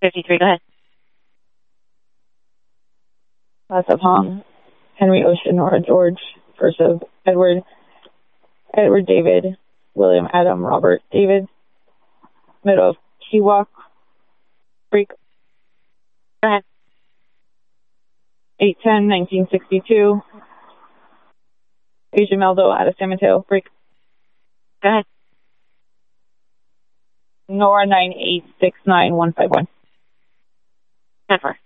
53, go ahead. Last of Hong, Henry Ocean, Nora George, first of Edward David, William Adam, Robert David, middle of Kiwak, Freak. Go ahead. 810, 1962. Asia Meldo, out of San Mateo, Freak. Go ahead. Nora 9869151. 10-4.